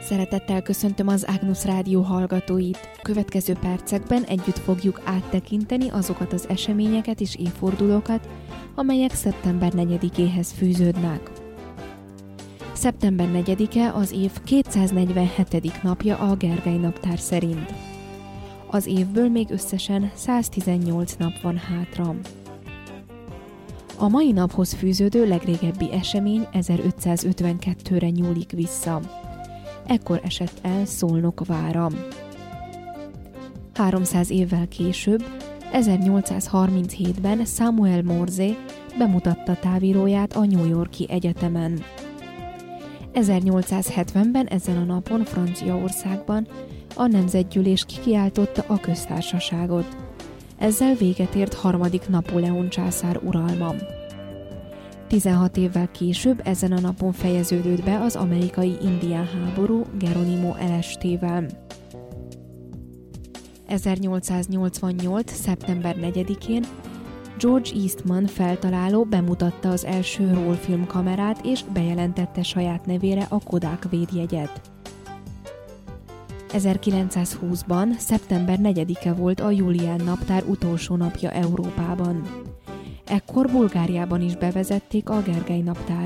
Szeretettel köszöntöm az Ágnusz Rádió hallgatóit. Következő percekben együtt fogjuk áttekinteni azokat az eseményeket és évfordulókat, amelyek szeptember 4-éhez fűződnek. Szeptember 4-e az év 247. napja a Gergely naptár szerint. Az évből még összesen 118 nap van hátra. A mai naphoz fűződő legrégebbi esemény 1552-re nyúlik vissza. Ekkor esett el Szolnok vára. 300 évvel később, 1837-ben Samuel Morse bemutatta távíróját a New York-i egyetemen. 1870-ben ezen a napon Franciaországban a Nemzetgyűlés kikiáltotta a köztársaságot. Ezzel véget ért harmadik Napóleon császár uralma. 16 évvel később ezen a napon fejeződött be az amerikai indián háború Geronimo elestével. 1888. szeptember 4-én George Eastman feltaláló bemutatta az első rollfilmkamerát és bejelentette saját nevére a Kodak védjegyet. 1920-ban szeptember 4-e volt a Julián naptár utolsó napja Európában. Ekkor Bulgáriában is bevezették a Gergely naptárat.